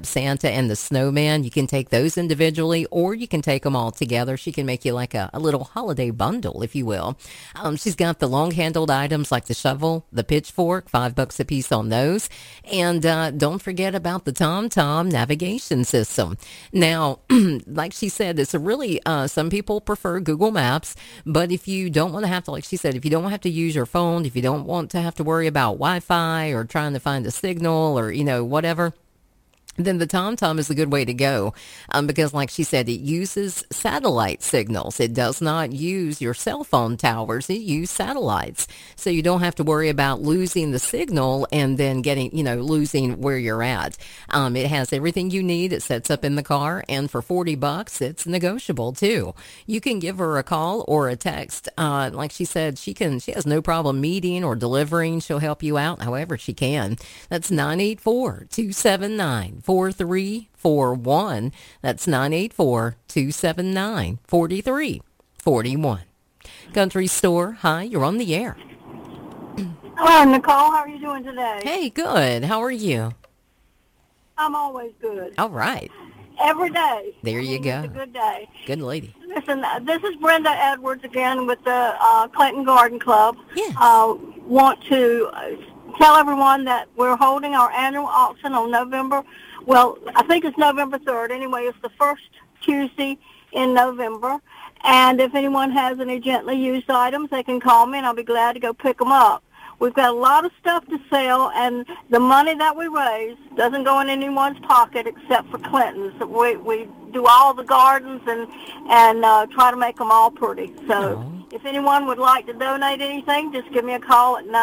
Santa and the Snowman. You can take those individually, or you can take them all together. She can make you like a little holiday bundle, if you will. She's got the long-handled items like the shovel, the pitchfork, $5 a piece on those. And don't forget about the TomTom navigation system. Now, like she said, it's a really, some people prefer Google Maps, but if you don't want to have to, like she said, if you don't have to use your phone, if you don't want to have to worry about Wi-Fi or trying to find a signal or, whatever, then the TomTom is a good way to go because, like she said, it uses satellite signals. It does not use your cell phone towers. It uses satellites. So you don't have to worry about losing the signal and then getting, losing where you're at. It has everything you need. It sets up in the car. And for $40, it's negotiable, too. You can give her a call or a text. Like she said, she has no problem meeting or delivering. She'll help you out however she can. That's 984-279-4341. That's 984-279-4341. Country Store, hi, you're on the air. Hello, Nicole. How are you doing today? Hey, good. How are you? I'm always good. All right. Every day. There you go. It's a good day. Good lady. Listen, this is Brenda Edwards again with the Clinton Garden Club. Yes. Want to tell everyone that we're holding our annual auction on November. Well, I think it's November 3rd. Anyway, it's the first Tuesday in November. And if anyone has any gently used items, they can call me, and I'll be glad to go pick them up. We've got a lot of stuff to sell, and the money that we raise doesn't go in anyone's pocket except for Clinton's. We do all the gardens and try to make them all pretty. So if anyone would like to donate anything, just give me a call at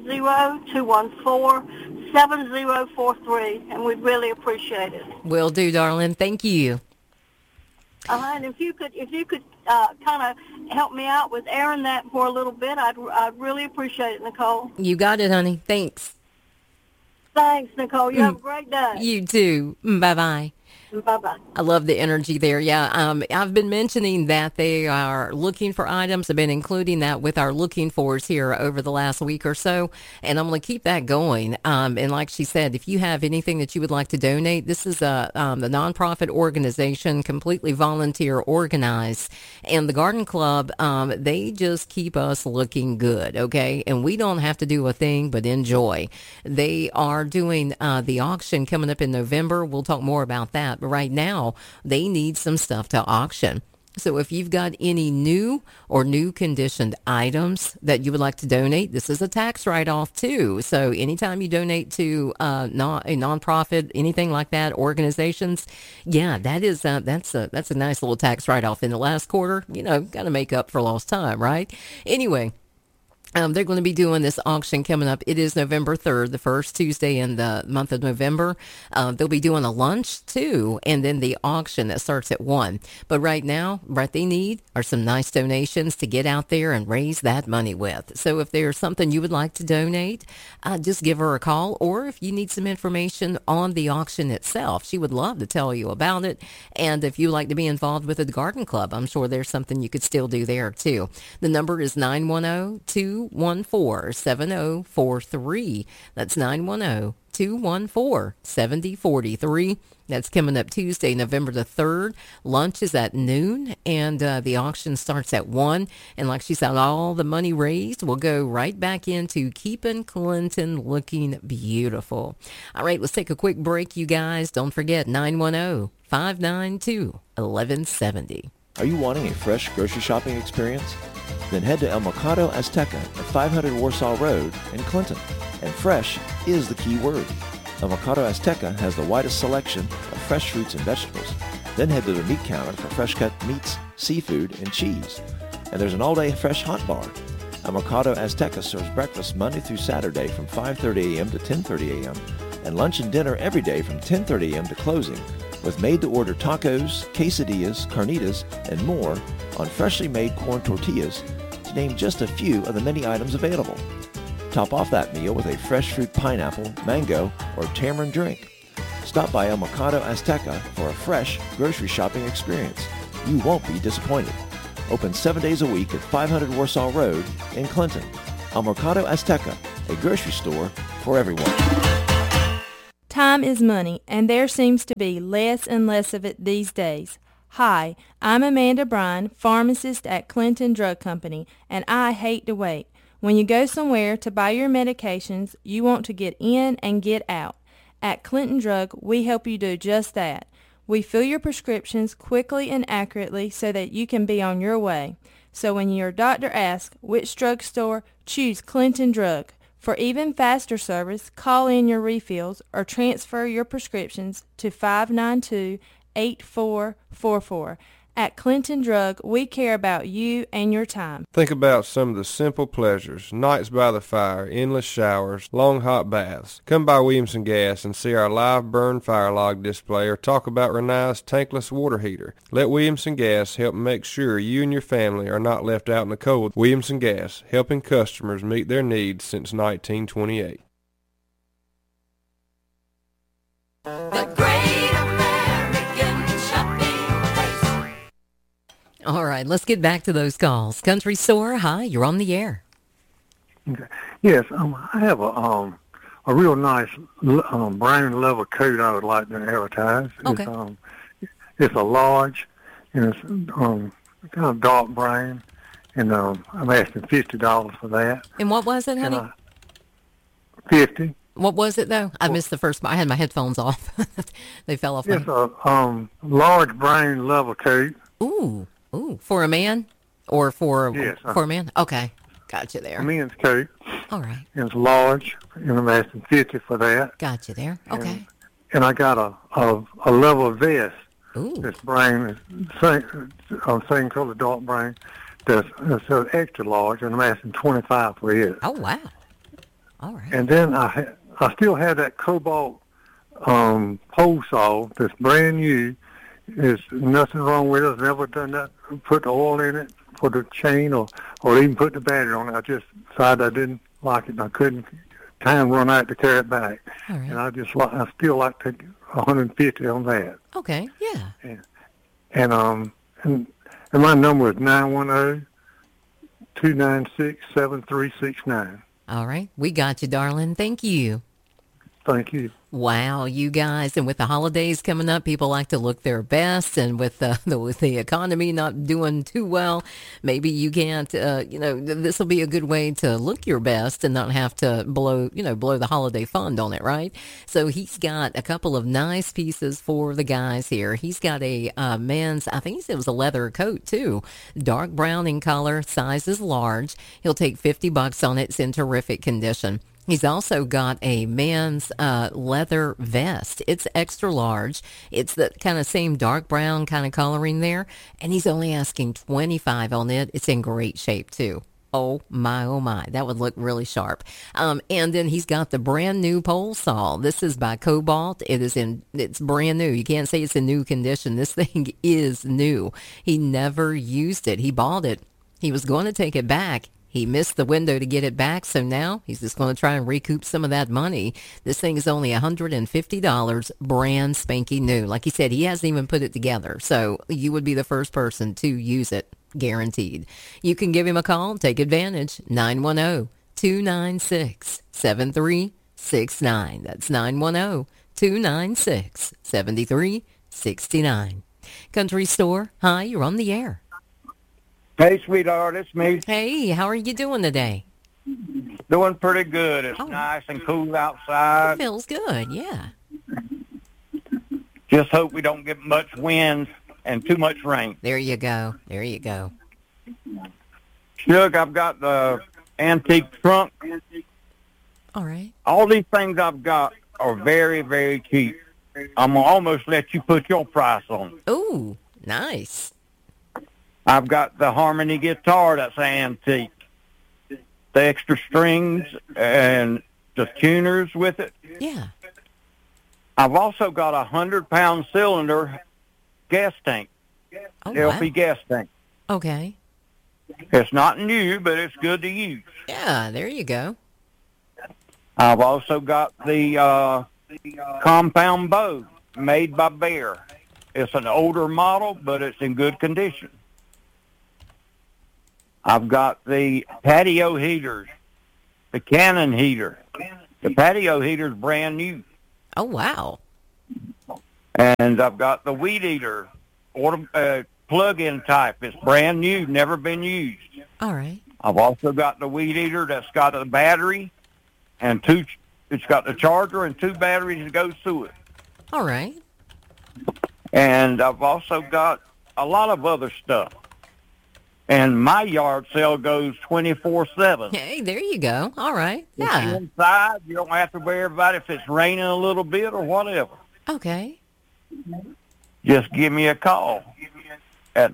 910-214-7043, and we'd really appreciate it. Will do, darling. Thank you. And if you could kind of help me out with airing that for a little bit, I'd really appreciate it, Nicole. You got it, honey. Thanks. Thanks, Nicole. You have a great day. You too. Bye-bye. Bye-bye. I love the energy there. Yeah, I've been mentioning that they are looking for items. I've been including that with our looking fors here over the last week or so, and I'm going to keep that going. And like she said, if you have anything that you would like to donate, this is the nonprofit organization, completely volunteer organized, and the Garden Club, they just keep us looking good, okay? And we don't have to do a thing but enjoy. They are doing the auction coming up in November. We'll talk more about that. But right now, they need some stuff to auction. So if you've got any new or new conditioned items that you would like to donate, this is a tax write-off too. So anytime you donate to a nonprofit, anything like that, organizations, yeah, that's a nice little tax write-off in the last quarter. Got to make up for lost time, right? Anyway. They're going to be doing this auction coming up. It is November 3rd, the first Tuesday in the month of November. They'll be doing a lunch, too, and then the auction that starts at 1. But right now, what they need are some nice donations to get out there and raise that money with. So if there's something you would like to donate, just give her a call. Or if you need some information on the auction itself, she would love to tell you about it. And if you like to be involved with the Garden Club, I'm sure there's something you could still do there, too. The number is 910-214-7043. That's 910-214-7043. That's coming up Tuesday, November the 3rd. Lunch is at noon, and the auction starts at 1. And like she said, all the money raised will go right back into keeping Clinton looking beautiful. All right, let's take a quick break, you guys. Don't forget, 910-592-1170. Are you wanting a fresh grocery shopping experience? Then head to El Mercado Azteca at 500 Warsaw Road in Clinton. And fresh is the key word. El Mercado Azteca has the widest selection of fresh fruits and vegetables. Then head to their meat counter for fresh cut meats, seafood, and cheese. And there's an all-day fresh hot bar. El Mercado Azteca serves breakfast Monday through Saturday from 5:30 a.m. to 10:30 a.m. and lunch and dinner every day from 10:30 a.m. to closing, with made-to-order tacos, quesadillas, carnitas, and more on freshly made corn tortillas, to name just a few of the many items available. Top off that meal with a fresh fruit pineapple, mango, or tamarind drink. Stop by El Mercado Azteca for a fresh grocery shopping experience. You won't be disappointed. Open 7 days a week at 500 Warsaw Road in Clinton. El Mercado Azteca, a grocery store for everyone. Time is money, and there seems to be less and less of it these days. Hi, I'm Amanda Bryan, pharmacist at Clinton Drug Company, and I hate to wait. When you go somewhere to buy your medications, you want to get in and get out. At Clinton Drug, we help you do just that. We fill your prescriptions quickly and accurately so that you can be on your way. So when your doctor asks which drugstore, choose Clinton Drug. For even faster service, call in your refills or transfer your prescriptions to 592-8444. At Clinton Drug, we care about you and your time. Think about some of the simple pleasures: nights by the fire, endless showers, long hot baths. Come by Williamson Gas and see our live burn fire log display or talk about Renai's tankless water heater. Let Williamson Gas help make sure you and your family are not left out in the cold. Williamson Gas, helping customers meet their needs since 1928. The Great American Shopping Place. All right, let's get back to those calls. Country Store, hi, you're on the air. Okay. Yes, I have a real nice brown leather coat I would like to advertise. Okay. It's a large, and it's kind of dark brown, and I'm asking $50 for that. And what was it, honey? 50. What was it, though? I missed the first part. I had my headphones off. They fell off. It's a large brown leather coat. Ooh, for a man? Or for Yes, for a man? Okay, gotcha there. A men's coat. All right, And it's large, and I'm asking $50 for that. gotcha there. Okay. And I got a leather vest. Ooh, It's brown, same color, dark brown. That's extra large, and I'm asking $25 for it. oh, wow. All right. And then I still have that Cobalt pole saw that's brand new. There's nothing wrong with it. I've never done that. Put the oil in it for the chain or even put the battery on it. I just decided I didn't like it, and I couldn't. Time run out to carry it back. All right. And I still like to take $150 on that. Okay, yeah. And my number is 910-296-7369. All right, we got you, darling. Thank you. Thank you. Wow, you guys. And with the holidays coming up, people like to look their best. And with the economy not doing too well, maybe you can't, this will be a good way to look your best and not have to blow the holiday fund on it, right? So he's got a couple of nice pieces for the guys here. He's got a men's, I think he said it was a leather coat too. Dark brown in color, size is large. He'll take $50 on it. It's in terrific condition. He's also got a man's leather vest. It's extra large. It's the kind of same dark brown kind of coloring there. And he's only asking $25 on it. It's in great shape, too. Oh, my. That would look really sharp. And then he's got the brand new pole saw. This is by Cobalt. It's brand new. You can't say it's in new condition. This thing is new. He never used it. He bought it. He was going to take it back. He missed the window to get it back, so now he's just going to try and recoup some of that money. This thing is only $150, brand spanking new. Like he said, he hasn't even put it together, so you would be the first person to use it, guaranteed. You can give him a call, take advantage, 910-296-7369. That's 910-296-7369. Country Store, hi, you're on the air. Hey, sweetheart, it's me. Hey, how are you doing today? Doing pretty good. It's nice and cool outside. Feels good, yeah. Just hope we don't get much wind and too much rain. There you go. Look, I've got the antique trunk. All right. All these things I've got are very, very cheap. I'm going to almost let you put your price on it. Ooh, nice. I've got the harmony guitar that's antique. The extra strings and the tuners with it. Yeah. I've also got a 100-pound cylinder gas tank, LP gas tank. Okay. It's not new, but it's good to use. Yeah, there you go. I've also got the compound bow made by Bear. It's an older model, but it's in good condition. I've got the patio heaters, the Cannon heater. The patio heater's brand new. Oh, wow. And I've got the Weed Eater plug-in type. It's brand new, never been used. All right. I've also got the Weed Eater that's got a battery and it's got the charger and 2 batteries that goes through it. All right. And I've also got a lot of other stuff. And my yard sale goes 24/7. Hey, there you go. All right. It's Yeah. inside. You don't have to worry about if it's raining a little bit or whatever. Okay. Just give me a call at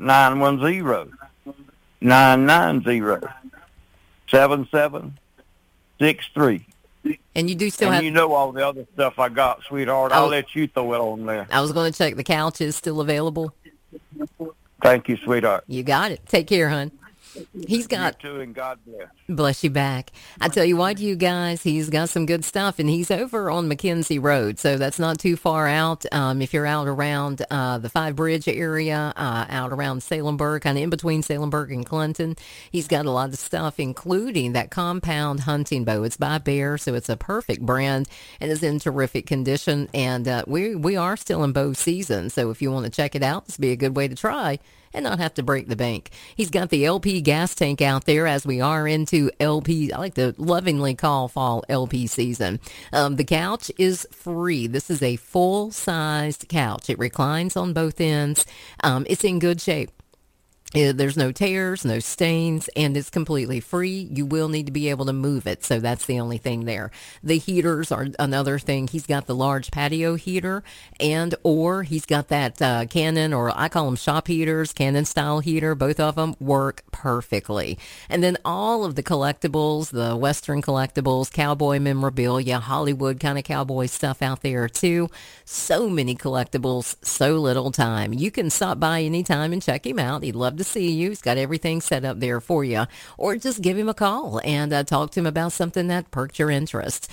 910-990-7763. And you do still And have... you know all the other stuff I got, sweetheart. I'll let you throw it on there. I was going to check the couch is still available. Thank you, sweetheart. You got it. Take care, hon. He's got... You too, and God bless. Bless you back. I tell you what, you guys, he's got some good stuff, and he's over on McKenzie Road, so that's not too far out. If you're out around the Five Bridge area, out around Salemburg, kind of in between Salemburg and Clinton, he's got a lot of stuff, including that compound hunting bow. It's by Bear, so it's a perfect brand, and is in terrific condition, and we are still in bow season, so if you want to check it out, this would be a good way to try and not have to break the bank. He's got the LP gas tank out there as we are into LP. I like to lovingly call fall LP season. The couch is free. This is a full-sized couch. It reclines on both ends. It's in good shape. There's no tears, no stains, and it's completely free. You will need to be able to move it, so that's the only thing there. The heaters are another thing. He's got the large patio heater, or he's got that Canon, or I call them shop heaters, Canon-style heater. Both of them work perfectly. And then all of the collectibles, the Western collectibles, cowboy memorabilia, Hollywood kind of cowboy stuff out there, too. So many collectibles, so little time. You can stop by anytime and check him out. He'd love to see you. He's got everything set up there for you. Or just give him a call and talk to him about something that perked your interest.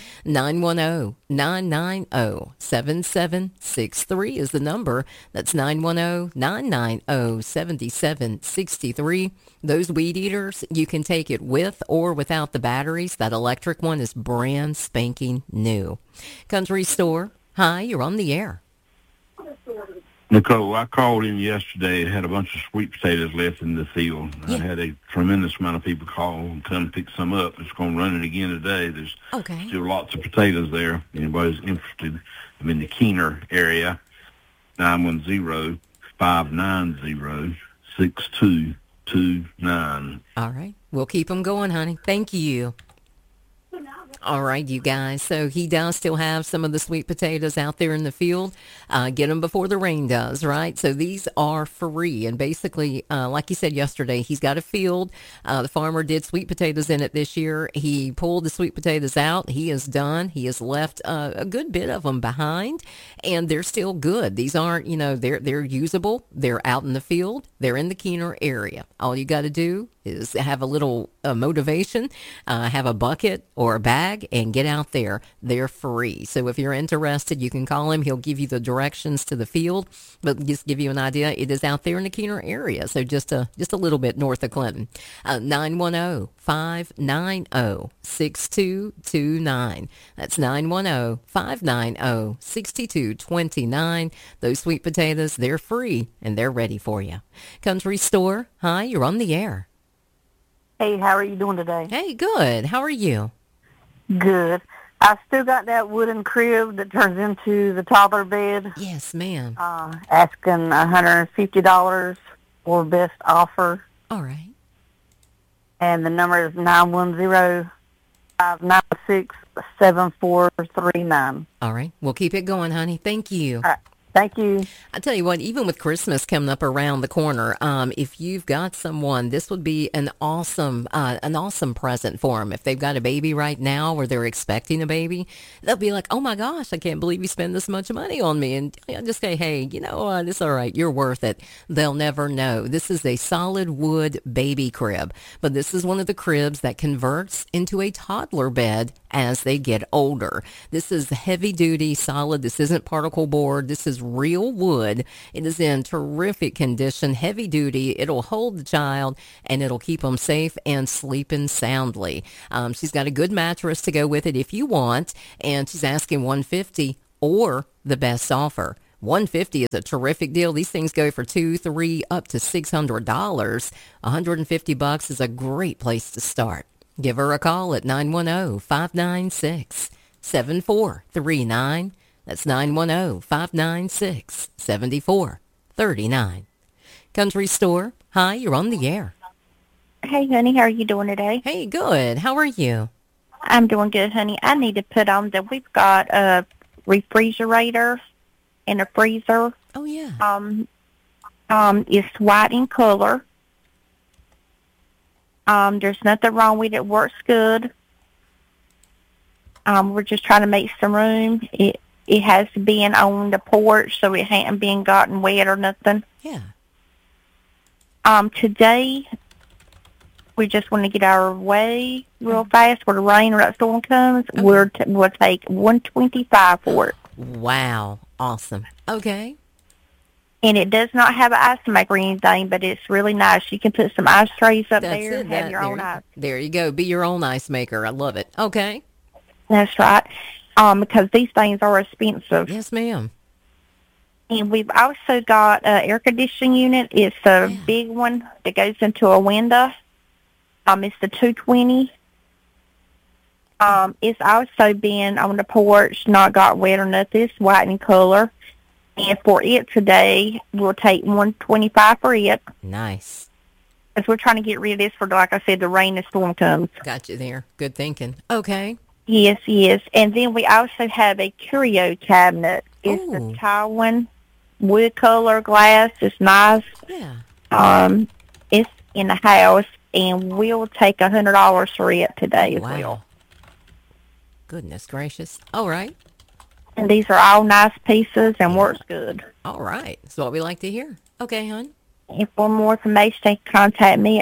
910-990-7763 is the number. That's 910-990-7763. Those weed eaters, you can take it with or without the batteries. That electric one is brand spanking new. Country Store, hi, you're on the air. Nicole, I called in yesterday and had a bunch of sweet potatoes left in the field. Yeah. I had a tremendous amount of people call and come pick some up. It's going to run it again today. There's still lots of potatoes there. Anybody's interested, I'm in the Keener area, 910-590-6229. All right. We'll keep them going, honey. Thank you. All right, you guys. So he does still have some of the sweet potatoes out there in the field. Get them before the rain does, right? So these are free. And basically, like you said yesterday, he's got a field. The farmer did sweet potatoes in it this year. He pulled the sweet potatoes out. He is done. He has left a good bit of them behind, and they're still good. These aren't, they're usable. They're out in the field. They're in the Keener area. All you got to do is have a little motivation, have a bucket or a bag, and get out there. They're free. So if you're interested, you can call him. He'll give you the directions to the field, but just give you an idea, it is out there in the Keener area, so just a little bit north of Clinton. 910-590-6229. That's 910-590-6229. Those sweet potatoes, they're free, and they're ready for you. Country Store, hi, you're on the air. Hey, how are you doing today? Hey, good. How are you? Good. I still got that wooden crib that turns into the toddler bed. Yes, ma'am. Asking $150 for best offer. All right. And the number is 910-596-7439. All right. We'll keep it going, honey. Thank you. All right. Thank you. I tell you what, even with Christmas coming up around the corner, if you've got someone, this would be an awesome present for them. If they've got a baby right now or they're expecting a baby, they'll be like, oh my gosh, I can't believe you spend this much money on me. And I'll just say, hey, you know what, it's all right. You're worth it. They'll never know. This is a solid wood baby crib, but this is one of the cribs that converts into a toddler bed as they get older. This is heavy duty, solid. This isn't particle board. This is real wood. It is in terrific condition, heavy duty. It'll hold the child and it'll keep them safe and sleeping soundly. She's got a good mattress to go with it if you want, and she's asking $150 or the best offer. $150 is a terrific deal. These things go for $200, $300, up to $600. $150 is a great place to start. Give her a call at 910-596-7439. That's 910-596-7439. Country Store, hi, you're on the air. Hey, honey, how are you doing today? Hey, good. How are you? I'm doing good, honey. I need to put on that we've got a refrigerator and a freezer. Oh, yeah. It's white in color. There's nothing wrong with it. Works good. We're just trying to make some room. It has been on the porch, so it hasn't been gotten wet or nothing. Yeah. Today, we just want to get our way real fast where the rain or that storm comes. Okay. We'll take $125 for it. Wow. Awesome. Okay. And it does not have an ice maker or anything, but it's really nice. You can put some ice trays up there and have your own ice. There you go. Be your own ice maker. I love it. Okay. That's right. Because these things are expensive. Yes, ma'am. And we've also got an air conditioning unit. It's a big one that goes into a window. It's the 220. It's also been on the porch, not got wet or nothing. It's white in color. And for it today, we'll take $125 for it. Nice. Because we're trying to get rid of this for, like I said, the rain and storm comes. Got you there. Good thinking. Okay. Yes, yes. And then we also have a curio cabinet. It's a Taiwan wood color glass. It's nice. Yeah. It's in the house, and we'll take $100 for it today as well. Goodness gracious. All right. And these are all nice pieces and works good. All right. That's what we like to hear. Okay, hon. And for more information, they can contact me at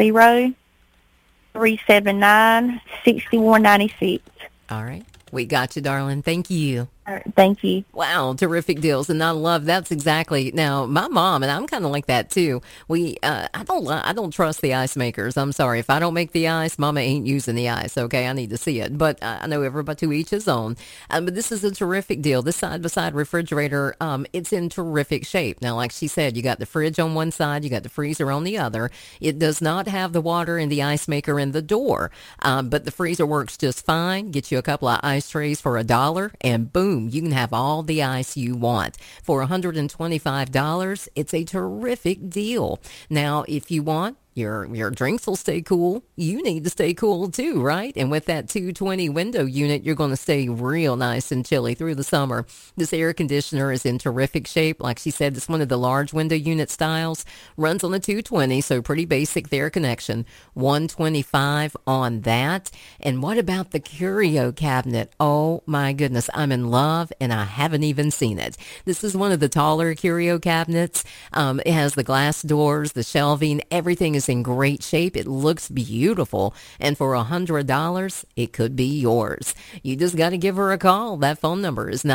910-379-6196. All right. We got you, darling. Thank you. All right, thank you. Wow, terrific deals, and I love that's exactly. Now, my mom and I'm kind of like that too. I don't trust the ice makers. I'm sorry if I don't make the ice, Mama ain't using the ice. Okay, I need to see it, but I know everybody to each his own. But this is a terrific deal. This side by side refrigerator, it's in terrific shape. Now, like she said, you got the fridge on one side, you got the freezer on the other. It does not have the water and the ice maker in the door, but the freezer works just fine. Get you a couple of ice trays for $1, and boom. You can have all the ice you want. For $125, it's a terrific deal. Now, if you want, your drinks will stay cool. You need to stay cool too, right? And with that 220 window unit, you're going to stay real nice and chilly through the summer. This air conditioner is in terrific shape. Like she said, it's one of the large window unit styles. Runs on the 220, so pretty basic there connection. $125 on that. And what about the curio cabinet? Oh my goodness, I'm in love and I haven't even seen it. This is one of the taller curio cabinets. It has the glass doors, the shelving, everything is in great shape. It looks beautiful. And for $100, it could be yours. You just got to give her a call. That phone number is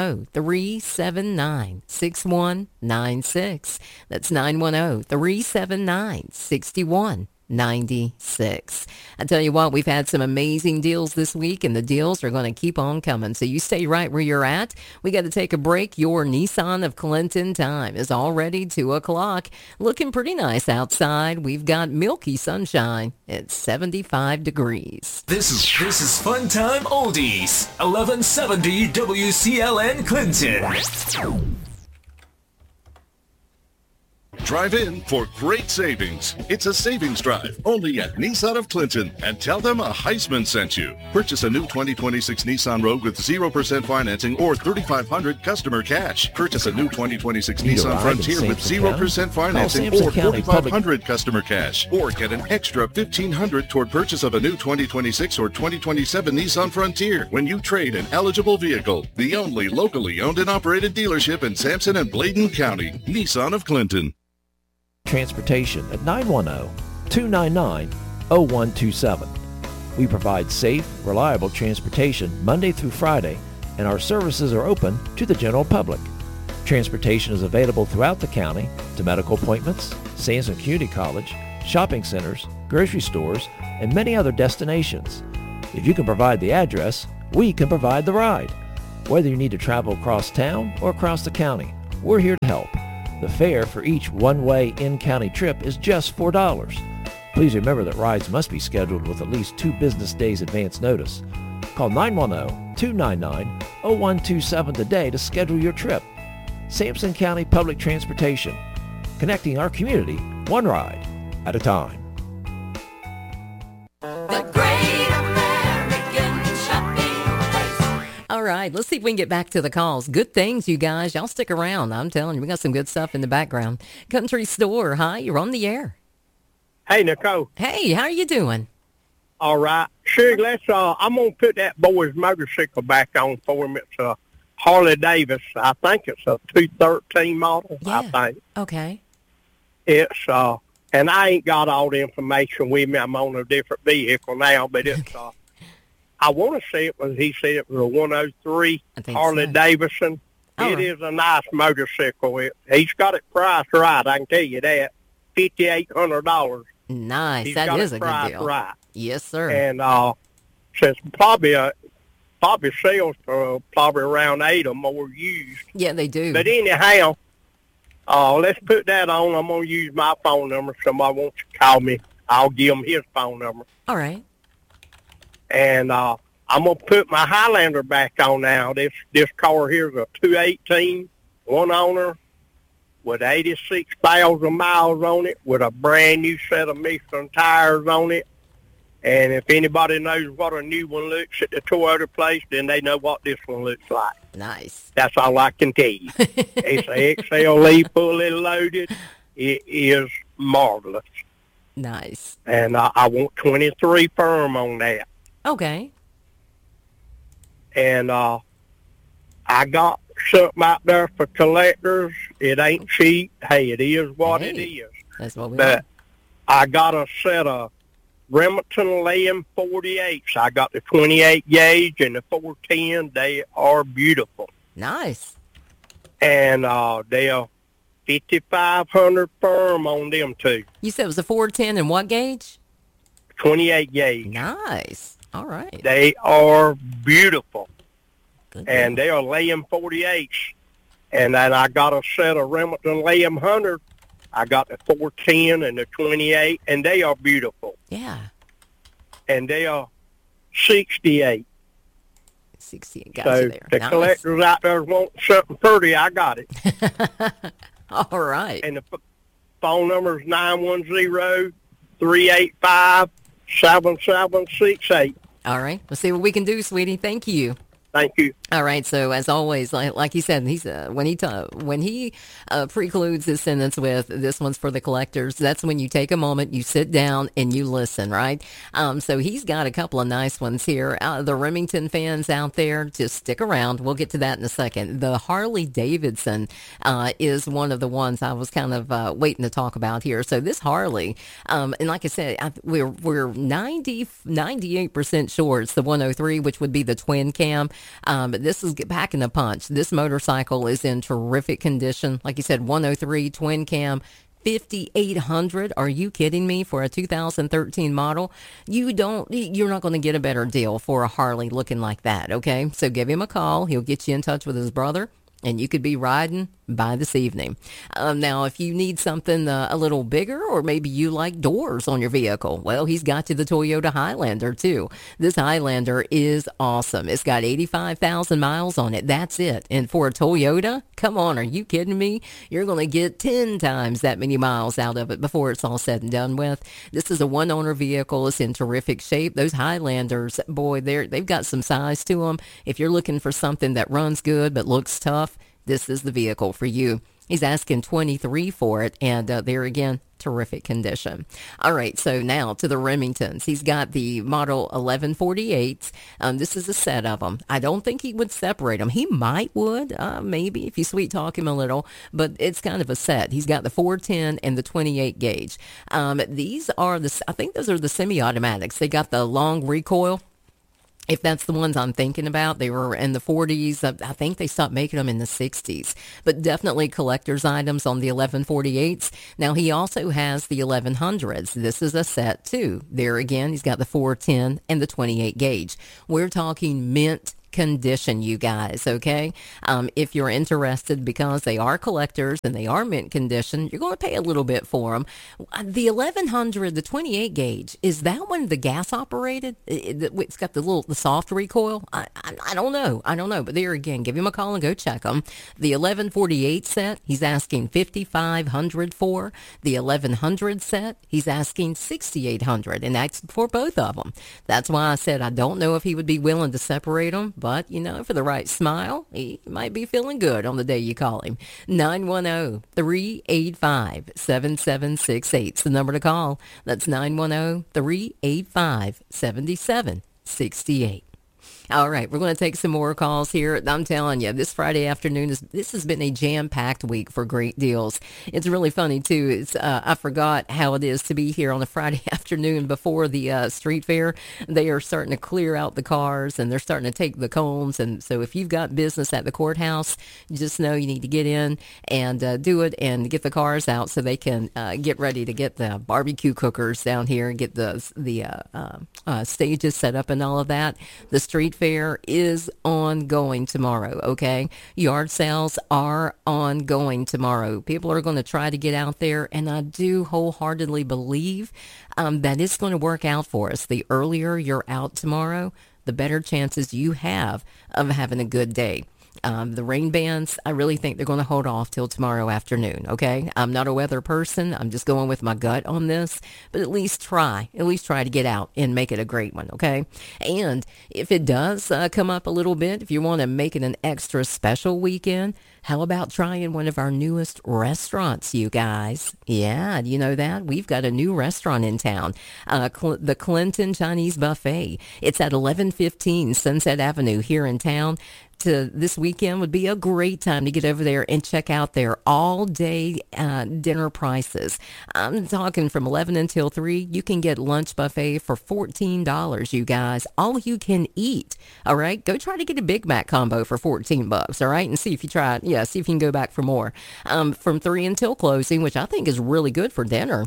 910-379-6196. That's 910-379-6196. I tell you what, we've had some amazing deals this week, and the deals are going to keep on coming. So you stay right where you're at. We got to take a break. Your Nissan of Clinton time is already 2 o'clock. Looking pretty nice outside. We've got milky sunshine at 75 degrees. This is Fun Time Oldies, 1170 WCLN Clinton. Drive in for great savings. It's a savings drive only at Nissan of Clinton, and tell them a Heisman sent you. Purchase a new 2026 Nissan Rogue with 0% financing or $3,500 customer cash. Purchase a new 2026 Nissan Frontier with 0% financing or $4,500 customer cash. Or get an extra $1,500 toward purchase of a new 2026 or 2027 Nissan Frontier when you trade an eligible vehicle. The only locally owned and operated dealership in Sampson and Bladen County. Nissan of Clinton. Transportation at 910-299-0127. We provide safe, reliable transportation Monday through Friday, and our services are open to the general public. Transportation is available throughout the county to medical appointments, Sansom Community College, shopping centers, grocery stores, and many other destinations. If you can provide the address, we can provide the ride. Whether you need to travel across town or across the county, we're here to help. The fare for each one-way in-county trip is just $4. Please remember that rides must be scheduled with at least 2 business days advance notice. Call 910-299-0127 today to schedule your trip. Sampson County Public Transportation, connecting our community one ride at a time. The Great American Shopping Place. All right, let's see if we can get back to the calls. Good things, you guys. Y'all stick around. I'm telling you, we got some good stuff in the background. Country Store, hi, you're on the air. Hey, Nicole. Hey, how are you doing? All right. Sure, I'm going to put that boy's motorcycle back on for him. It's a Harley Davis. I think it's a 213 model, I think. Okay. It's, and I ain't got all the information with me. I'm on a different vehicle now, but it's, I want to say he said it was a 103 Harley Davidson. It is a nice motorcycle. He's got it priced right, I can tell you that. $5,800. Nice. That is a good deal. Right. Yes, sir. And since probably sells for probably around 8 or more used. Yeah, they do. But anyhow, let's put that on. I'm going to use my phone number. Somebody wants to call me, I'll give them his phone number. All right. And I'm going to put my Highlander back on now. This car here is a 218, one owner, with 86,000 miles on it, with a brand new set of Michelin tires on it. And if anybody knows what a new one looks at the Toyota place, then they know what this one looks like. Nice. That's all I can tell you. It's a XLE fully loaded. It is marvelous. Nice. And I want 23 firm on that. Okay. And I got something out there for collectors. It ain't cheap. Hey, it is what it is. That's what we want. I got a set of Remington Lamb 48s. I got the 28 gauge and the 410. They are beautiful. Nice. And they are 5,500 firm on them too. You said it was a 410 and what gauge? 28 gauge. Nice. All right. They are beautiful. Good and they are Lamb 48s. And then I got a set of Remington Lamb 100. I got the 410 and the 28, and they are beautiful. Yeah. And they are 68. 68, got so you there. The collectors out there want something pretty, I got it. All right. And the phone number is 910-385-7768. All right. We'll see what we can do, sweetie. Thank you. Thank you. All right. So as always, like he said, he's when he precludes his sentence with "this one's for the collectors," that's when you take a moment, you sit down, and you listen. Right. So he's got a couple of nice ones here. The Remington fans out there, just stick around. We'll get to that in a second. The Harley Davidson is one of the ones I was kind of waiting to talk about here. So this Harley, and like I said, we're 98% sure it's the 103, which would be the twin cam. But this is packing a punch. This motorcycle is in terrific condition. Like you said, 103 twin cam, 5,800. Are you kidding me? For a 2013 model, you're not going to get a better deal for a Harley looking like that. Okay, so give him a call. He'll get you in touch with his brother, and you could be riding by this evening. Now, if you need something a little bigger, or maybe you like doors on your vehicle, well, he's got you the Toyota Highlander, too. This Highlander is awesome. It's got 85,000 miles on it. That's it. And for a Toyota, come on, are you kidding me? You're going to get 10 times that many miles out of it before it's all said and done with. This is a one-owner vehicle. It's in terrific shape. Those Highlanders, boy, they've got some size to them. If you're looking for something that runs good but looks tough, this is the vehicle for you. He's asking $23 for it, and there again, terrific condition. All right, so now to the Remingtons. He's got the model 1148s. This is a set of them. I don't think he would separate them. He would, maybe, if you sweet talk him a little, but it's kind of a set. He's got the 410 and the 28 gauge. These are I think those are the semi-automatics. They got the long recoil. If that's the ones I'm thinking about, they were in the 40s. I think they stopped making them in the 60s. But definitely collector's items on the 1148s. Now, he also has the 1100s. This is a set, too. There again, he's got the 410 and the 28 gauge. We're talking mint condition, you guys, okay? If you're interested, because they are collectors and they are mint condition, you're going to pay a little bit for them. The 1100, the 28 gauge, is that one the gas operated? It's got the soft recoil? I don't know. But there again, give him a call and go check them. The 1148 set, he's asking $5,500 for. The 1100 set, he's asking $6,800, and that's for both of them. That's why I said I don't know if he would be willing to separate them, but, for the right smile, he might be feeling good on the day you call him. 910-385-7768 is the number to call. That's 910-385-7768. All right, we're going to take some more calls here. I'm telling you, this Friday afternoon, this has been a jam-packed week for great deals. It's really funny, too. I forgot how it is to be here on a Friday afternoon before the street fair. They are starting to clear out the cars, and they're starting to take the cones. And so if you've got business at the courthouse, just know you need to get in and do it and get the cars out so they can get ready to get the barbecue cookers down here and get the stages set up and all of that. The street fair is ongoing tomorrow, okay? Yard sales are ongoing tomorrow. People are going to try to get out there, and I do wholeheartedly believe that it's going to work out for us. The earlier you're out tomorrow, the better chances you have of having a good day. The rain bands, I really think they're going to hold off till tomorrow afternoon, okay? I'm not a weather person. I'm just going with my gut on this, but at least try to get out and make it a great one, okay? And if it does come up a little bit, if you want to make it an extra special weekend, how about trying one of our newest restaurants, you guys? Yeah, you know that? We've got a new restaurant in town, the Clinton Chinese Buffet. It's at 1115 Sunset Avenue here in town. This weekend would be a great time to get over there and check out their all-day dinner prices. I'm talking from 11 until 3. You can get lunch buffet for $14, you guys. All you can eat, all right? Go try to get a Big Mac combo for $14, all right? And see if you try it. Yeah, see if you can go back for more. From 3 until closing, which I think is really good for dinner.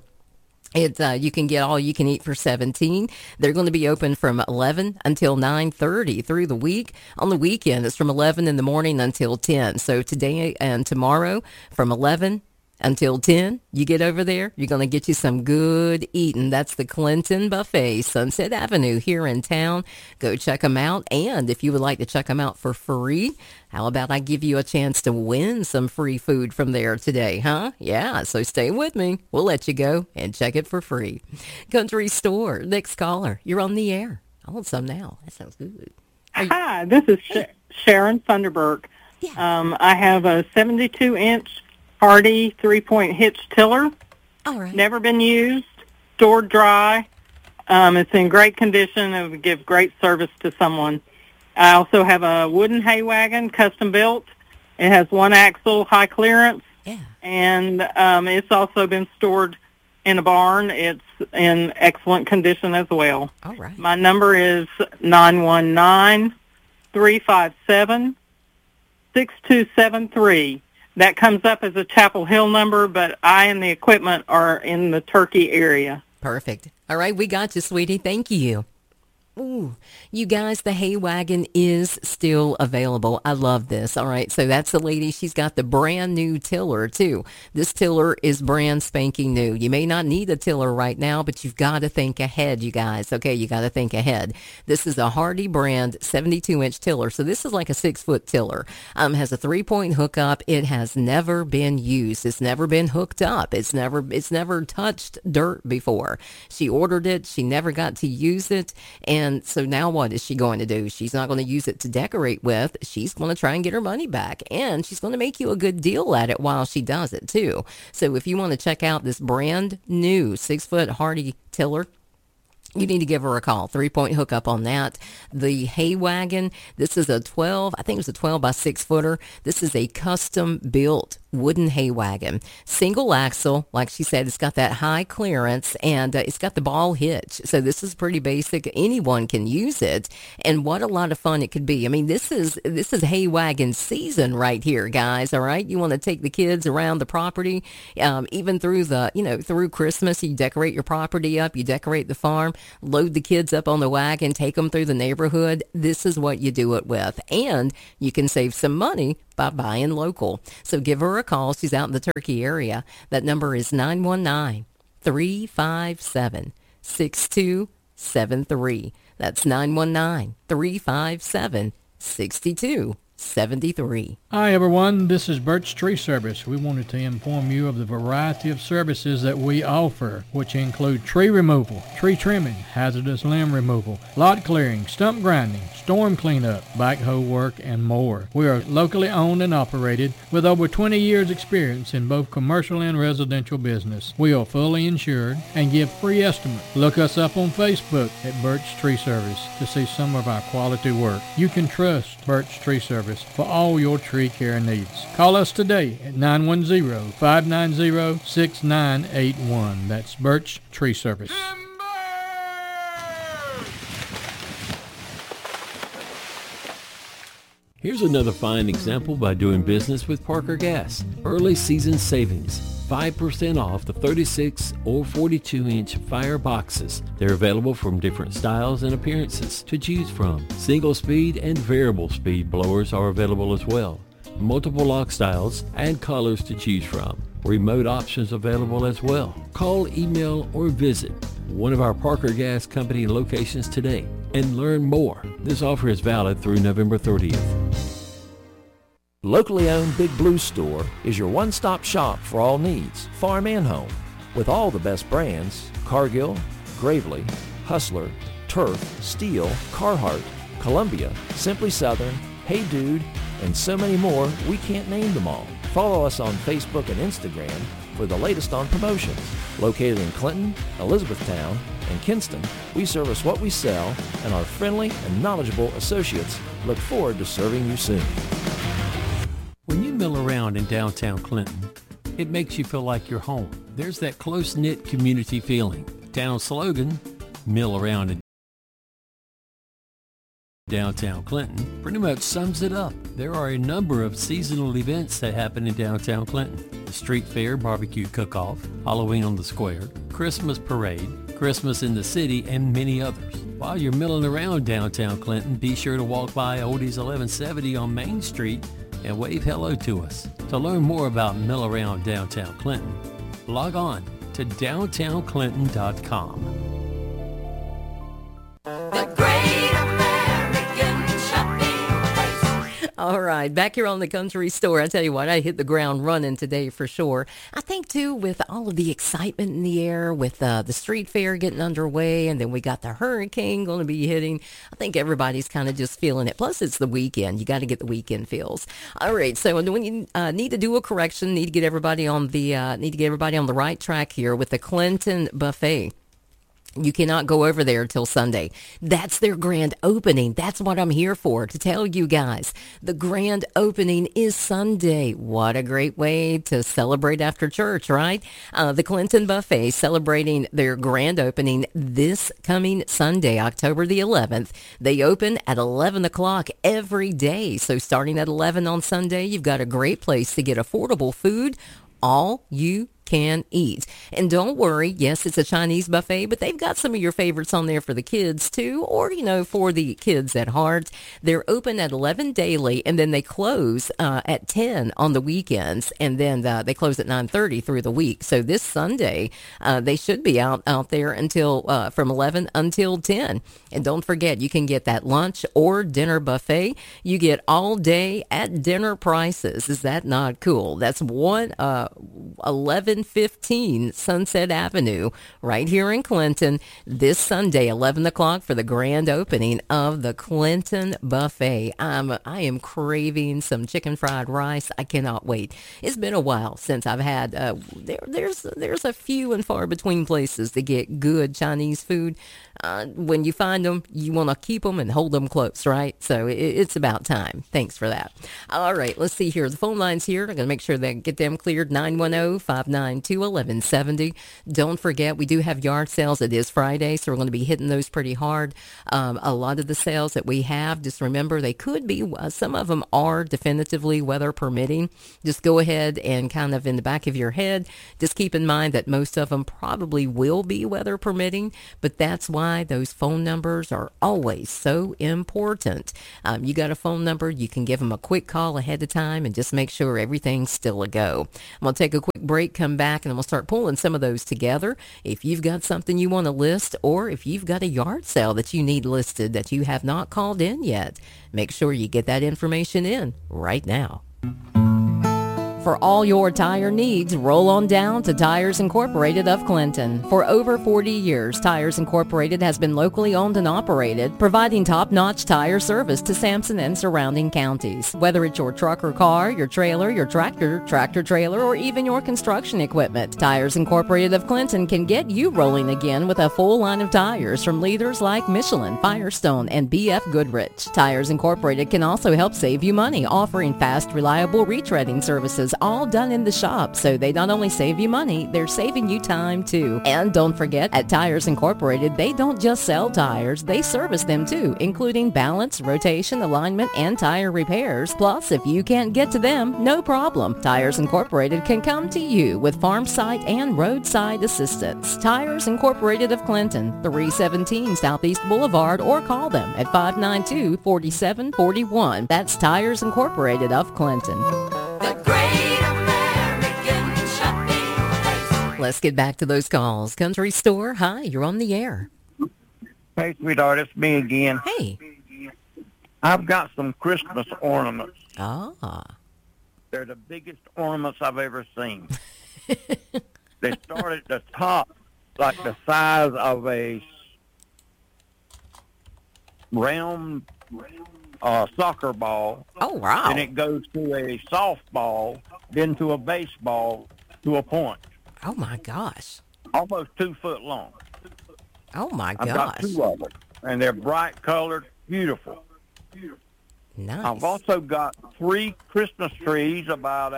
You can get all you can eat for $17. They're going to be open from 11 until 9:30 through the week. On the weekend, it's from 11 in the morning until 10. So today and tomorrow from 11 until 10, you get over there, you're going to get you some good eating. That's the Clinton Buffet, Sunset Avenue here in town. Go check them out. And if you would like to check them out for free, how about I give you a chance to win some free food from there today, huh? Yeah, so stay with me. We'll let you go and check it for free. Country Store, next caller. You're on the air. I want some now. That sounds good. Hi, this is Sharon Thunderberg. Yeah. I have a 72-inch Hardy 3-point hitch tiller. All right. Never been used, stored dry. It's in great condition. It would give great service to someone. I also have a wooden hay wagon, custom built. It has one axle, high clearance. Yeah. And it's also been stored in a barn. It's in excellent condition as well. All right. My number is 919-357-6273. That comes up as a Chapel Hill number, but I and the equipment are in the Turkey area. Perfect. All right, we got you, sweetie. Thank you. Ooh, you guys, the hay wagon is still available. I love this. All right, so that's the lady. She's got the brand new tiller, too. This tiller is brand spanking new. You may not need a tiller right now, but you've got to think ahead, you guys. Okay, you got to think ahead. This is a Hardy brand 72-inch tiller, so this is like a 6-foot tiller. Has a 3-point hookup. It has never been used. It's never been hooked up. It's never touched dirt before. She ordered it. She never got to use it, and so now what is she going to do? She's not going to use it to decorate with. She's going to try and get her money back, and she's going to make you a good deal at it while she does it, too. So if you want to check out this brand new 6-foot Hardy tiller, you need to give her a call. 3-point hookup on that. The hay wagon, this is a 12, I think it's a 12 by 6 footer. This is a custom built wooden hay wagon. Single axle, like she said, it's got that high clearance, and it's got the ball hitch. So this is pretty basic. Anyone can use it, and what a lot of fun it could be. I mean, this is hay wagon season right here, guys. All right, you want to take the kids around the property, even through through Christmas. You decorate your property up, you decorate the farm, load the kids up on the wagon, take them through the neighborhood. This is what you do it with, and you can save some money by buying local. So give her a call. She's out in the Turkey area. That number is 919-357-6273. That's 919-357-6273. Hi everyone, this is Birch Tree Service. We wanted to inform you of the variety of services that we offer, which include tree removal, tree trimming, hazardous limb removal, lot clearing, stump grinding, storm cleanup, backhoe work, and more. We are locally owned and operated with over 20 years experience in both commercial and residential business. We are fully insured and give free estimates. Look us up on Facebook at Birch Tree Service to see some of our quality work. You can trust Birch Tree Service for all your tree care needs. Call us today at 910-590-6981. That's Birch Tree Service. Here's another fine example by doing business with Parker Gas. Early season savings. 5% off the 36 or 42-inch fire boxes. They're available from different styles and appearances to choose from. Single speed and variable speed blowers are available as well. Multiple lock styles and colors to choose from. Remote options available as well. Call, email, or visit one of our Parker Gas Company locations today and learn more. This offer is valid through November 30th. Locally owned Big Blue Store is your one-stop shop for all needs, farm and home. With all the best brands, Cargill, Gravely, Hustler, Turf, Steel, Carhartt, Columbia, Simply Southern, Hey Dude, and so many more, we can't name them all. Follow us on Facebook and Instagram for the latest on promotions. Located in Clinton, Elizabethtown, and Kinston, we service what we sell, and our friendly and knowledgeable associates look forward to serving you soon. When you mill around in downtown Clinton, it makes you feel like you're home. There's that close-knit community feeling. Town slogan, mill around in downtown Clinton, pretty much sums it up. There are a number of seasonal events that happen in downtown Clinton. The Street Fair Barbecue Cook-Off, Halloween on the Square, Christmas Parade, Christmas in the City, and many others. While you're milling around downtown Clinton, be sure to walk by Oldies 1170 on Main Street and wave hello to us. To learn more about Mill Around Downtown Clinton, log on to downtownclinton.com. All right, back here on the Country Store. I tell you what, I hit the ground running today for sure. I think, too, with all of the excitement in the air, with the street fair getting underway, and then we got the hurricane going to be hitting, I think everybody's kind of just feeling it. Plus, it's the weekend. You got to get the weekend feels. All right, so when you need to do a correction, need to get everybody on the right track here with the Clinton Buffet. You cannot go over there till Sunday. That's their grand opening. That's what I'm here for, to tell you guys. The grand opening is Sunday. What a great way to celebrate after church, right? The Clinton Buffet celebrating their grand opening this coming Sunday, October the 11th. They open at 11 o'clock every day. So starting at 11 on Sunday, you've got a great place to get affordable food, all you can eat. And don't worry, yes, it's a Chinese buffet, but they've got some of your favorites on there for the kids too, or, for the kids at heart. They're open at 11 daily, and then they close at 10 on the weekends, and then they close at 9:30 through the week. So this Sunday, they should be out there until from 11 until 10. And don't forget, you can get that lunch or dinner buffet. You get all day at dinner prices. Is that not cool? That's 1115 Sunset Avenue right here in Clinton this Sunday, 11 o'clock for the grand opening of the Clinton Buffet. I am craving some chicken fried rice. I cannot wait. It's been a while since I've had, there's a few and far between places to get good Chinese food. when you find them, you want to keep them and hold them close, right? So it's about time. Thanks for that. All right, let's see here. The phone line's here. I'm going to make sure that get them cleared. 910-592-1170. Don't forget, we do have yard sales. It is Friday, so we're going to be hitting those pretty hard. A lot of the sales that we have, just remember, they could be, some of them are definitively weather permitting. Just go ahead and kind of in the back of your head, just keep in mind that most of them probably will be weather permitting, but that's why those phone numbers are always so important. You got a phone number, you can give them a quick call ahead of time and just make sure everything's still a go. I'm going to take a quick break, come back, and then we'll start pulling some of those together. If you've got something you want to list, or if you've got a yard sale that you need listed that you have not called in yet, make sure you get that information in right now. For all your tire needs, roll on down to Tires Incorporated of Clinton. For over 40 years, Tires Incorporated has been locally owned and operated, providing top-notch tire service to Sampson and surrounding counties. Whether it's your truck or car, your trailer, your tractor-trailer, or even your construction equipment, Tires Incorporated of Clinton can get you rolling again with a full line of tires from leaders like Michelin, Firestone, and BF Goodrich. Tires Incorporated can also help save you money, offering fast, reliable retreading services, all done in the shop, so they not only save you money, they're saving you time too. And don't forget, at Tires Incorporated, they don't just sell tires, they service them too, including balance, rotation, alignment, and tire repairs. Plus, if you can't get to them, no problem. Tires Incorporated can come to you with farm site and roadside assistance. Tires Incorporated of Clinton, 317 Southeast Boulevard, or call them at 592-4741. That's Tires Incorporated of Clinton. Let's get back to those calls. Country Store, hi, you're on the air. Hey, sweetheart, it's me again. Hey. I've got some Christmas ornaments. Ah. They're the biggest ornaments I've ever seen. They start at the top, like the size of a round soccer ball. Oh, wow. And it goes to a softball, then to a baseball, to a point. Oh, my gosh. Almost 2 foot long. Oh, my gosh. I've got 2 of them, and they're bright colored, beautiful. Nice. I've also got 3 Christmas trees about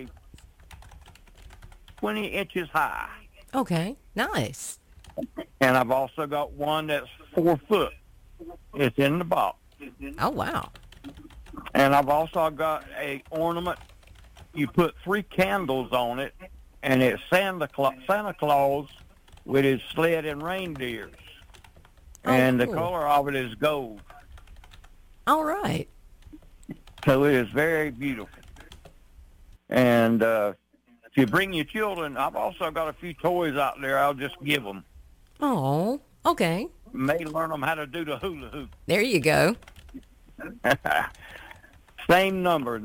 20 inches high. Okay, nice. And I've also got one that's 4 foot. It's in the box. Oh, wow. And I've also got a ornament. You put 3 candles on it, and it's Santa Claus with his sled and reindeers. And cool. the color of it is gold. All right. So it is very beautiful. And if you bring your children, I've also got a few toys out there I'll just give them. Oh, okay. May learn them how to do the hula hoop. There you go. Same number,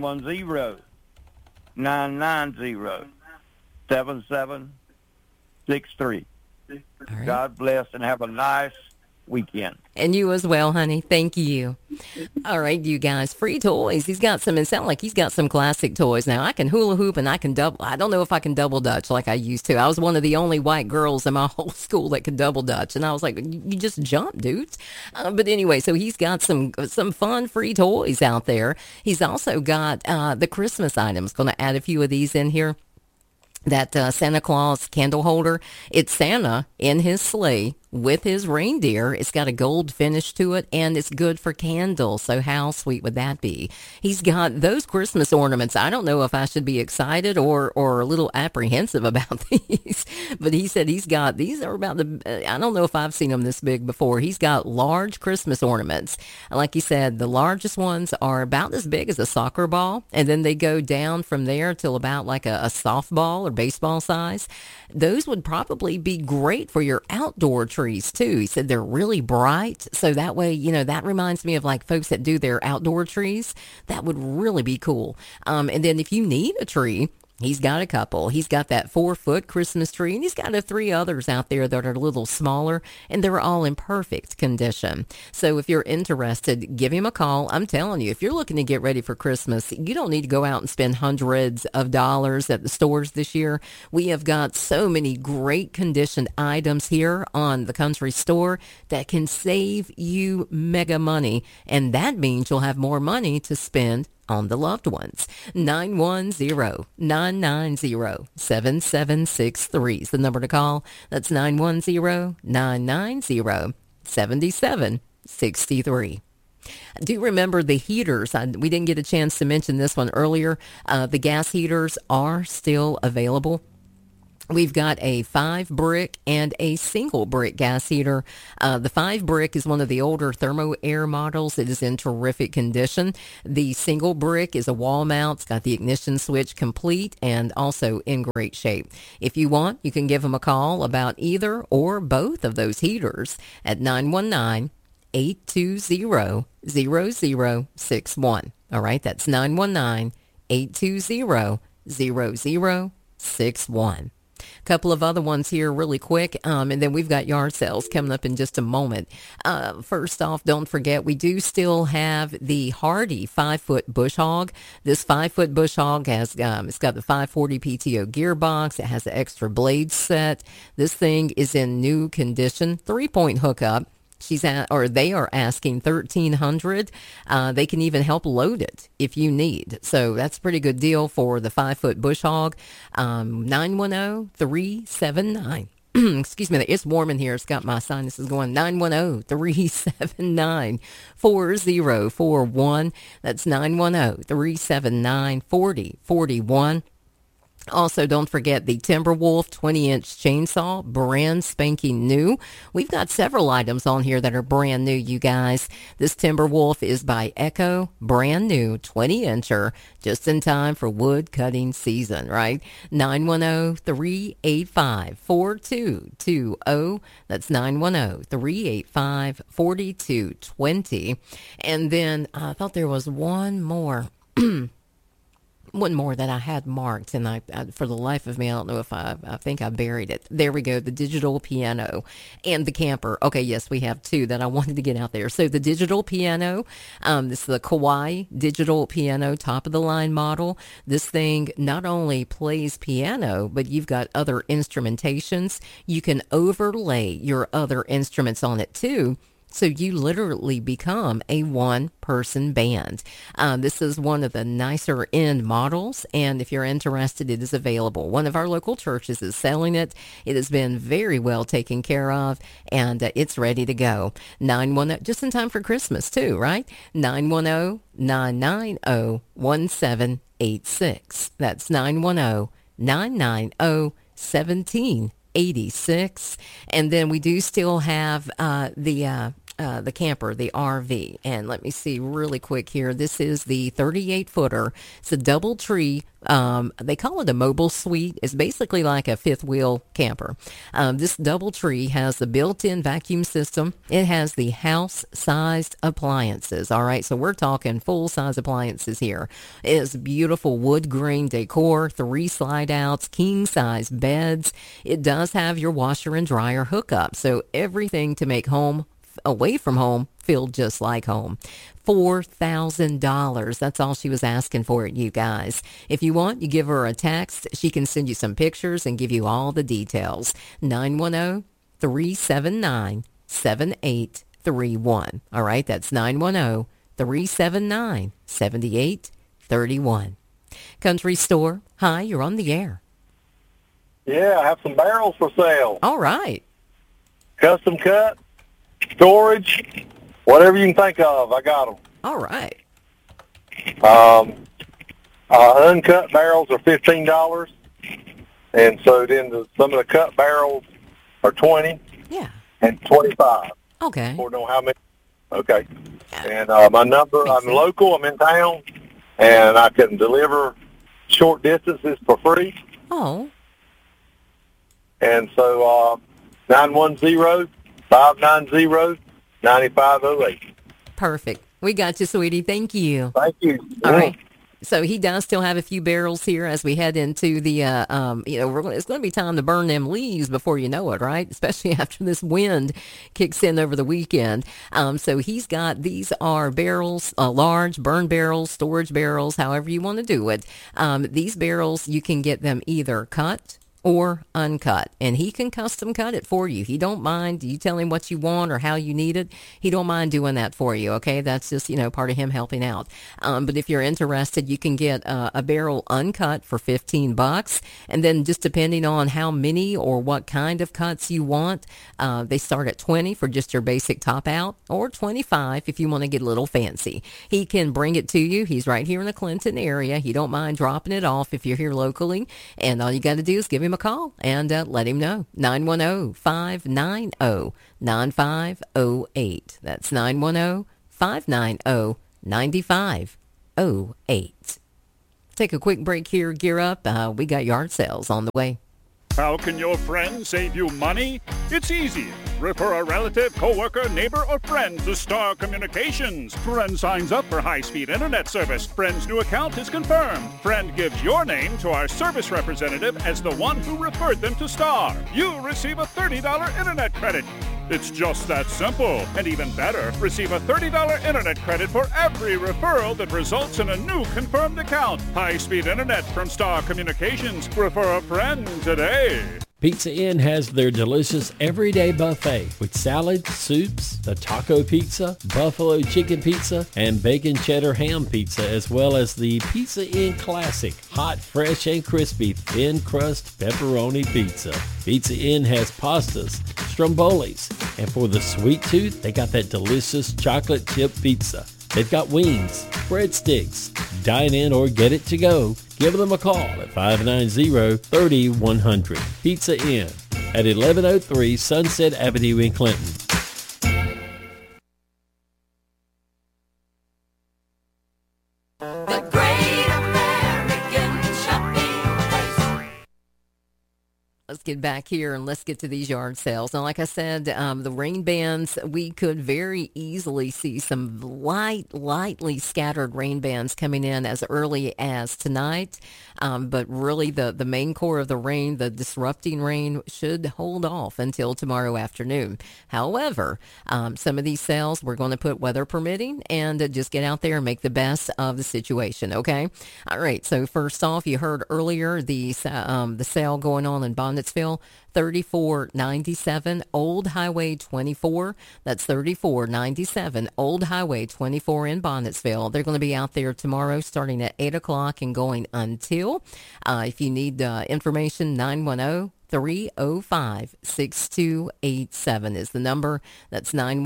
910-990-7763. Right. God bless and have a nice weekend. And you as well, honey. Thank you. All right, you guys. Free toys. He's got some, it sounds like he's got some classic toys. Now, I can hula hoop and I can double. I don't know if I can double dutch like I used to. I was one of the only white girls in my whole school that could double dutch. And I was like, you just jump, dudes. But anyway, so he's got some fun free toys out there. He's also got the Christmas items. Going to add a few of these in here. That Santa Claus candle holder. It's Santa in his sleigh with his reindeer. It's got a gold finish to it, and it's good for candles. So how sweet would that be? He's got those Christmas ornaments. I don't know if I should be excited or a little apprehensive about these, but he said he's got, these are about I don't know if I've seen them this big before. He's got large Christmas ornaments. Like he said, the largest ones are about as big as a soccer ball, and then they go down from there till about like a softball or baseball size. Those would probably be great for your outdoor trees too. He said they're really bright, so that way, you know, that reminds me of like folks that do their outdoor trees. That would really be cool. And then if you need a tree, He's got a couple. He's got that 4-foot Christmas tree, and he's got 3 others out there that are a little smaller, and they're all in perfect condition. So if you're interested, give him a call. I'm telling you, if you're looking to get ready for Christmas, you don't need to go out and spend hundreds of dollars at the stores this year. We have got so many great conditioned items here on the Country Store that can save you mega money, and that means you'll have more money to spend on the loved ones. 910-990-7763 is the number to call. That's 910-990-7763. Do you remember the heaters? We didn't get a chance to mention this one earlier. The gas heaters are still available. We've got a 5-brick and a single-brick gas heater. The 5-brick is one of the older Thermo Air models. It is in terrific condition. The single-brick is a wall mount. It's got the ignition switch complete and also in great shape. If you want, you can give them a call about either or both of those heaters at 919-820-0061. All right, that's 919-820-0061. Couple of other ones here really quick, and then we've got yard sales coming up in just a moment. First off, don't forget, we do still have the Hardy 5-foot bush hog. This 5-foot bush hog has it's got the 540 PTO gearbox. It has the extra blade set. This thing is in new condition, 3-point hookup. They are asking $1,300. They can even help load it if you need. So that's a pretty good deal for the 5-foot bush hog. 910-379. Excuse me, it's warm in here. It's got my sinuses going. 910-379-4041. That's 910-379-4041. Also, don't forget the Timberwolf 20-inch chainsaw, brand spanking new. We've got several items on here that are brand new, you guys. This Timberwolf is by Echo, brand new, 20-incher, just in time for wood cutting season, right? 910-385-4220. That's 910-385-4220. And then I thought there was one more. One more that I had marked, and I for the life of me, I don't know if I think I buried it. There we go, the digital piano and the camper. Okay, yes, we have 2 that I wanted to get out there. So the digital piano, this is the Kawai digital piano, top-of-the-line model. This thing not only plays piano, but you've got other instrumentations. You can overlay your other instruments on it, too. So you literally become a one-person band. This is one of the nicer end models, and if you're interested, it is available. One of our local churches is selling it. It has been very well taken care of, and it's ready to go. 910, just in time for Christmas too, right? 910-990-1786. That's 910-990-1786. And then we do still have the camper, the RV. And let me see really quick here. This is the 38-footer. It's a double tree. They call it a mobile suite. It's basically like a fifth wheel camper. This double tree has the built-in vacuum system. It has the house-sized appliances. All right, so we're talking full-size appliances here. It's beautiful wood grain decor, 3 slide-outs, king-size beds. It does have your washer and dryer hookup, so everything to make home away from home feel just like home. $4,000. That's all she was asking for it, you guys. If you want, you give her a text. She can send you some pictures and give you all the details. 910-379-7831. All right, that's 910-379-7831. Country Store. Hi, you're on the air. Yeah, I have some barrels for sale. All right. Custom cut, storage, whatever you can think of, I got them. All right. Uncut barrels are $15, and so then some of the cut barrels are $20. Yeah. And $25. Okay. Or know how many. Okay. And my number, I'm local, I'm in town, and I can deliver short distances for free. Oh. And so 910-590-9508. Perfect. We got you, sweetie. Thank you. Thank you. All right. So he does still have a few barrels here as we head into the, it's going to be time to burn them leaves before you know it, right? Especially after this wind kicks in over the weekend. So he's got, these are barrels, large burn barrels, storage barrels, however you want to do it. These barrels, you can get them either cut or uncut, and he can custom cut it for you. He don't mind. You tell him what you want or how you need it. He don't mind doing that for you. Okay, that's just part of him helping out. But if you're interested, you can get a barrel uncut for $15, and then just depending on how many or what kind of cuts you want, they start at $20 for just your basic top out, or $25 if you want to get a little fancy. He can bring it to you. He's right here in the Clinton area. He don't mind dropping it off if you're here locally, and all you got to do is give him a call and let him know. 910-590-9508. That's 910-590-9508. Take a quick break here. Gear up. We got yard sales on the way. How can your friend save you money? It's easy. Refer a relative, coworker, neighbor, or friend to Star Communications. Friend signs up for high-speed internet service. Friend's new account is confirmed. Friend gives your name to our service representative as the one who referred them to Star. You receive a $30 internet credit. It's just that simple. And even better, receive a $30 internet credit for every referral that results in a new confirmed account. High-speed internet from Star Communications. Refer a friend today. Pizza Inn has their delicious everyday buffet with salads, soups, the taco pizza, buffalo chicken pizza, and bacon cheddar ham pizza, as well as the Pizza Inn Classic, hot, fresh, and crispy, thin crust pepperoni pizza. Pizza Inn has pastas, strombolis, and for the sweet tooth, they got that delicious chocolate chip pizza. They've got wings, breadsticks. Dine in or get it to go. Give them a call at 590-3100. Pizza Inn at 1103 Sunset Avenue in Clinton. The Great American Shopping Place. Let's get back here and let's get to these yard sales. Now, like I said, the rain bands, we could very easily see some lightly scattered rain bands coming in as early as tonight. But really the main core of the rain, the disrupting rain, should hold off until tomorrow afternoon. However, some of these sales, we're going to put weather permitting and just get out there and make the best of the situation, okay? All right, so first off, you heard earlier the sale going on in Bonnetsville, 3497 Old Highway 24. That's 3497 Old Highway 24 in Bonnetsville. They're going to be out there tomorrow starting at 8 o'clock and going until. If you need information, 910-305-6287 is the number. That's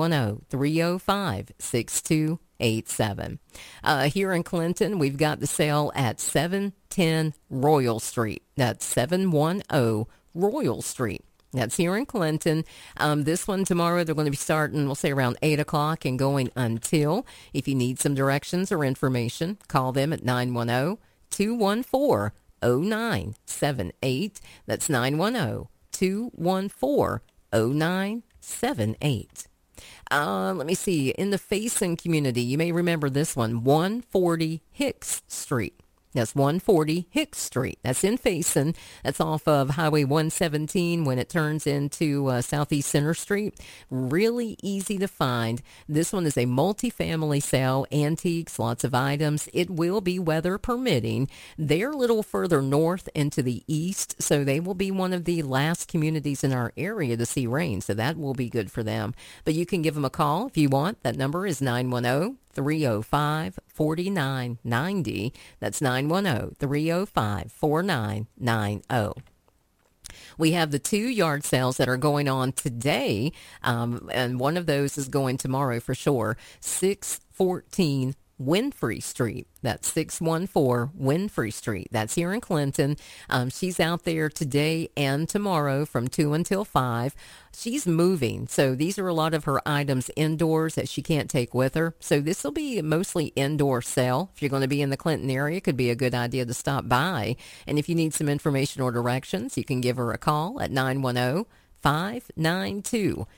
910-305-6287. Here in Clinton, we've got the sale at 710 Royal Street. That's 710 Royal Street. That's here in Clinton. This one tomorrow, they're going to be starting, we'll say around 8 o'clock and going until. If you need some directions or information, call them at 910-214-0978. That's 910-214-0978. Let me see. In the Faison community, you may remember this one, 140 Hicks Street. That's 140 Hicks Street. That's in Faison. That's off of Highway 117 when it turns into Southeast Center Street. Really easy to find. This one is a multi-family sale, antiques, lots of items. It will be weather permitting. They're a little further north into the east, so they will be one of the last communities in our area to see rain, so that will be good for them. But you can give them a call if you want. That number is 910-305-4990. That's 910-305-4990. We have the 2 yard sales that are going on today, and one of those is going tomorrow for sure. 614 Winfrey Street. That's 614 Winfrey Street. That's here in Clinton. She's out there today and tomorrow from 2 until 5. She's moving, so these are a lot of her items indoors that she can't take with her. So this will be mostly indoor sale. If you're going to be in the Clinton area, it could be a good idea to stop by. And if you need some information or directions, you can give her a call at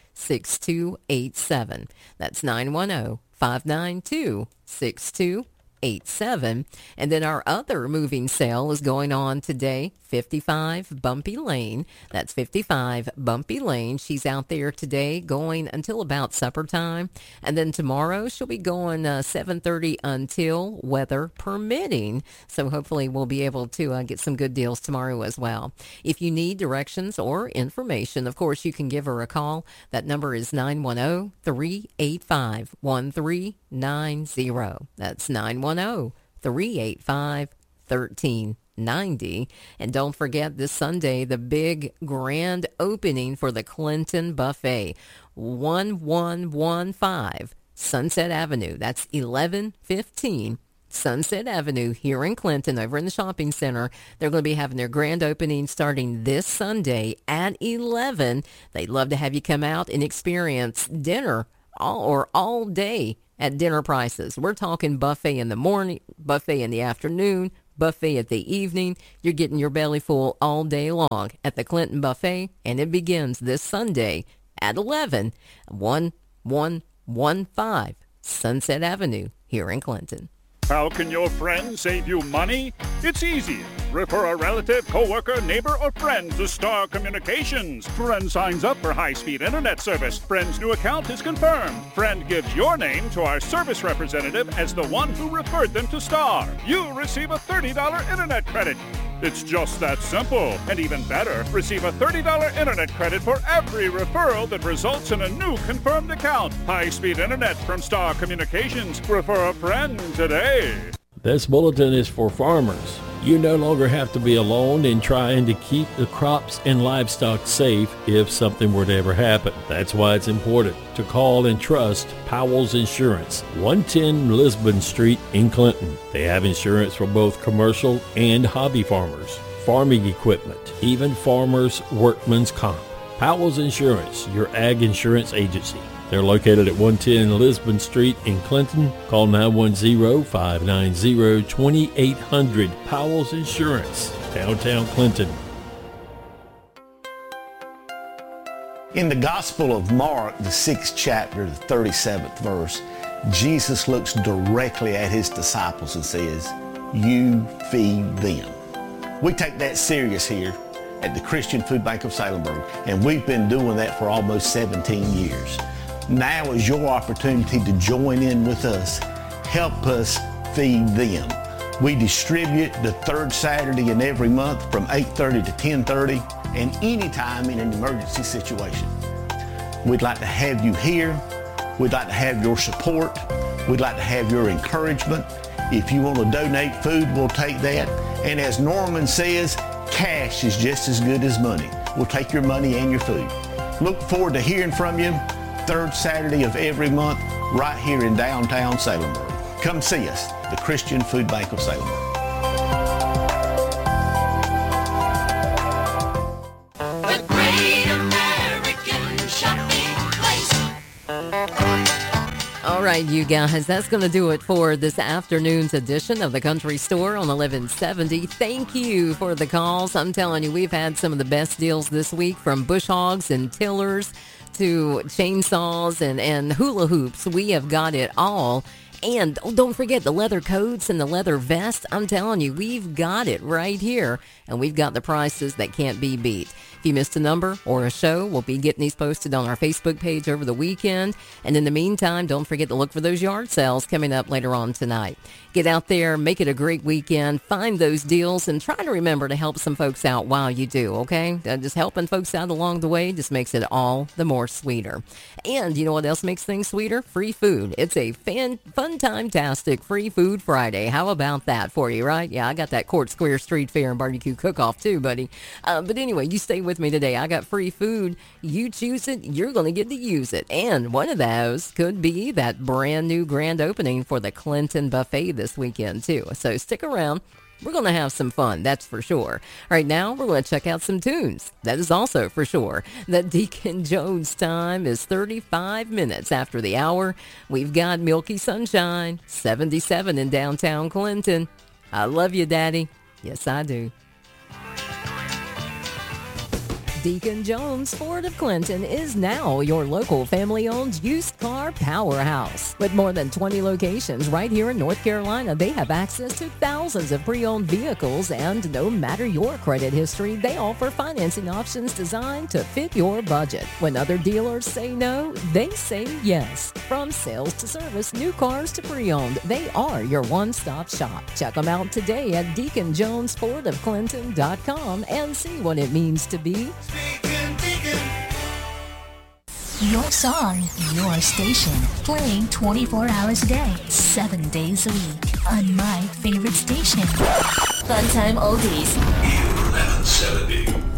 910-592-6287. That's 910-592-6287. 888-522-8287. And then our other moving sale is going on today, 55 Bumpy Lane. That's 55 Bumpy Lane. She's out there today going until about supper time. And then tomorrow she'll be going 7:30 until weather permitting. So hopefully we'll be able to get some good deals tomorrow as well. If you need directions or information, of course, you can give her a call. That number is 910-385-1390. That's 910-385-1390. And don't forget this Sunday, the big grand opening for the Clinton Buffet, 1115 Sunset Avenue. That's 1115 Sunset Avenue here in Clinton over in the shopping center. They're going to be having their grand opening starting this Sunday at 11. They'd love to have you come out and experience dinner all day at dinner prices. We're talking buffet in the morning, buffet in the afternoon, buffet at the evening. You're getting your belly full all day long at the Clinton Buffet, and it begins this Sunday at 11, 1115 Sunset Avenue here in Clinton. How can your friend save you money? It's easy. Refer a relative, coworker, neighbor, or friend to Star Communications. Friend signs up for high-speed internet service. Friend's new account is confirmed. Friend gives your name to our service representative as the one who referred them to Star. You receive a $30 internet credit. It's just that simple. And even better, receive a $30 internet credit for every referral that results in a new confirmed account. High-speed internet from Star Communications. Refer a friend today. This bulletin is for farmers. You no longer have to be alone in trying to keep the crops and livestock safe if something were to ever happen. That's why it's important to call and trust Powell's Insurance, 110 Lisbon Street in Clinton. They have insurance for both commercial and hobby farmers, farming equipment, even farmers' workman's comp. Powell's Insurance, your ag insurance agency. They're located at 110 Lisbon Street in Clinton. Call 910-590-2800. Powell's Insurance, downtown Clinton. In the Gospel of Mark, the 6th chapter, the 37th verse, Jesus looks directly at his disciples and says, "You feed them." We take that serious here at the Christian Food Bank of Salemburg, and we've been doing that for almost 17 years. Now is your opportunity to join in with us. Help us feed them. We distribute the third Saturday in every month from 8:30 to 10:30 and anytime in an emergency situation. We'd like to have you here. We'd like to have your support. We'd like to have your encouragement. If you want to donate food, we'll take that. And as Norman says, cash is just as good as money. We'll take your money and your food. Look forward to hearing from you. Third Saturday of every month, right here in downtown Salemburg. Come see us, the Christian Food Bank of Salemburg. The Great American Shopping Place. All right, you guys, that's going to do it for this afternoon's edition of the Country Store on 1170. Thank you for the calls. I'm telling you, we've had some of the best deals this week, from bush hogs and tillers to chainsaws and hula hoops. We have got it all. And don't forget the leather coats and the leather vest. I'm telling you, we've got it right here. And we've got the prices that can't be beat. If you missed a number or a show, we'll be getting these posted on our Facebook page over the weekend. And in the meantime, don't forget to look for those yard sales coming up later on tonight. Get out there, make it a great weekend, find those deals, and try to remember to help some folks out while you do, okay? Just helping folks out along the way just makes it all the more sweeter. And you know what else makes things sweeter? Free food. It's a fun-time-tastic Free Food Friday. How about that for you, right? Yeah, I got that Court Square Street Fair and Barbecue Cook-Off too, buddy. But anyway, you stay with me today. I got free food. You choose it, you're going to get to use it. And one of those could be that brand new grand opening for the Clinton Buffet this weekend too. So stick around. We're going to have some fun, that's for sure. Right now, we're going to check out some tunes. That is also for sure. The Deacon Jones time is 35 minutes after the hour. We've got Milky Sunshine, 77 in downtown Clinton. I love you, Daddy. Yes, I do. Deacon Jones Ford of Clinton is now your local family-owned used car powerhouse. With more than 20 locations right here in North Carolina, they have access to thousands of pre-owned vehicles, and no matter your credit history, they offer financing options designed to fit your budget. When other dealers say no, they say yes. From sales to service, new cars to pre-owned, they are your one-stop shop. Check them out today at DeaconJonesFordOfClinton.com and see what it means to be your song, your station, playing 24 hours a day, 7 days a week on my favorite station. Funtime Oldies. 1170.